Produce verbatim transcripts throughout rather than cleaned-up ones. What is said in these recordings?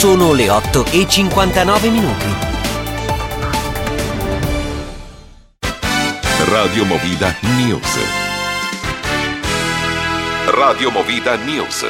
Sono le otto e cinquantanove minuti. Radio Movida News. Radio Movida News.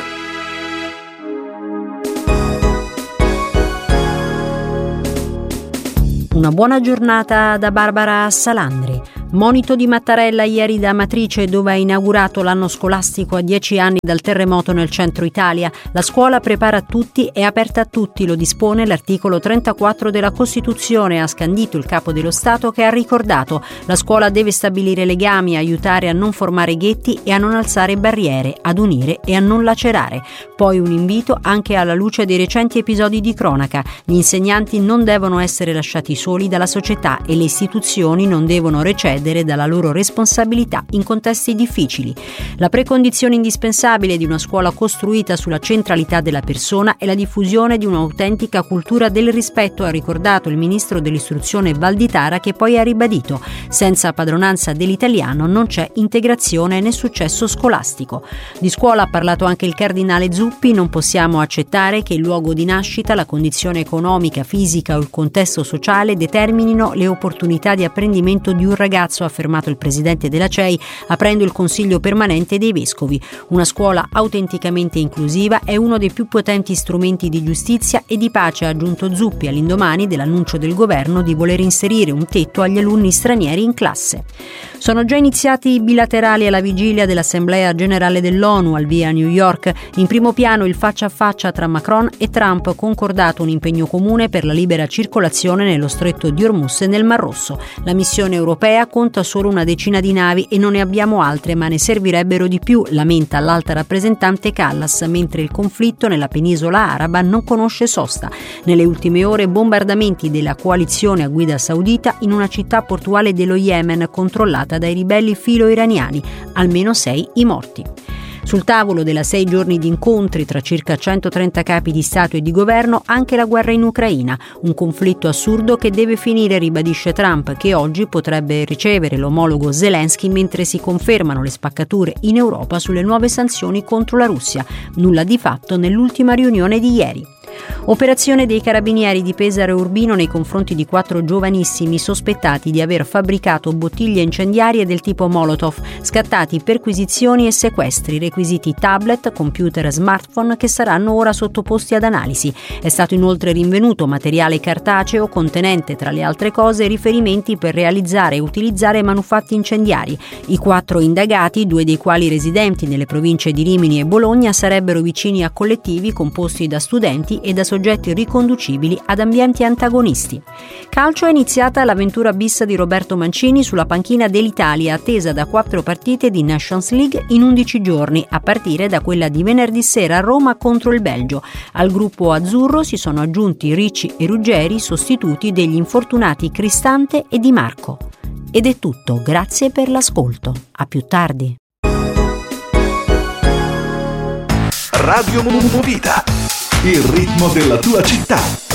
Una buona giornata da Barbara Salandri. Monito di Mattarella ieri da Amatrice, dove ha inaugurato l'anno scolastico a dieci anni dal terremoto nel centro Italia. La scuola prepara tutti, è aperta a tutti, lo dispone l'articolo trentaquattro della Costituzione, ha scandito il capo dello Stato, che ha ricordato: la scuola deve stabilire legami, aiutare a non formare ghetti e a non alzare barriere, ad unire e a non lacerare. Poi un invito anche alla luce dei recenti episodi di cronaca: gli insegnanti non devono essere lasciati soli dalla società e le istituzioni non devono recedere dalla loro responsabilità in contesti difficili. La precondizione indispensabile di una scuola costruita sulla centralità della persona è la diffusione di un'autentica cultura del rispetto, ha ricordato il ministro dell'istruzione Valditara, che poi ha ribadito: senza padronanza dell'italiano non c'è integrazione né successo scolastico. Di scuola ha parlato anche il cardinale Zuppi: non possiamo accettare che il luogo di nascita, la condizione economica, fisica o il contesto sociale determinino le opportunità di apprendimento di un ragazzo, ha affermato il presidente della C E I aprendo il Consiglio permanente dei vescovi. Una scuola autenticamente inclusiva è uno dei più potenti strumenti di giustizia e di pace, ha aggiunto Zuppi all'indomani dell'annuncio del governo di voler inserire un tetto agli alunni stranieri in classe. Sono già iniziati i bilaterali alla vigilia dell'Assemblea Generale dell'ONU al via a New York. In primo piano il faccia a faccia tra Macron e Trump, concordato un impegno comune per la libera circolazione nello stretto di Hormuz e nel Mar Rosso. La missione europea conta solo una decina di navi e non ne abbiamo altre, ma ne servirebbero di più, lamenta l'alta rappresentante Callas, mentre il conflitto nella penisola araba non conosce sosta. Nelle ultime ore bombardamenti della coalizione a guida saudita in una città portuale dello Yemen controllata dai ribelli filo-iraniani, almeno sei i morti. Sul tavolo della sei giorni di incontri tra circa centotrenta capi di Stato e di governo anche la guerra in Ucraina, un conflitto assurdo che deve finire, ribadisce Trump, che oggi potrebbe ricevere l'omologo Zelensky mentre si confermano le spaccature in Europa sulle nuove sanzioni contro la Russia. Nulla di fatto nell'ultima riunione di ieri. Operazione dei carabinieri di Pesaro e Urbino nei confronti di quattro giovanissimi sospettati di aver fabbricato bottiglie incendiarie del tipo Molotov, scattati perquisizioni e sequestri, requisiti tablet, computer e smartphone che saranno ora sottoposti ad analisi. È stato inoltre rinvenuto materiale cartaceo contenente, tra le altre cose, riferimenti per realizzare e utilizzare manufatti incendiari. I quattro indagati, due dei quali residenti nelle province di Rimini e Bologna, sarebbero vicini a collettivi composti da studenti e da soggetti riconducibili ad ambienti antagonisti. Calcio: è iniziata l'avventura bis di Roberto Mancini sulla panchina dell'Italia, attesa da quattro partite di Nations League in undici giorni, a partire da quella di venerdì sera a Roma contro il Belgio. Al gruppo azzurro si sono aggiunti Ricci e Ruggeri, sostituti degli infortunati Cristante e Di Marco. Ed è tutto, grazie per l'ascolto. A più tardi. Radio Movida, il ritmo della tua città.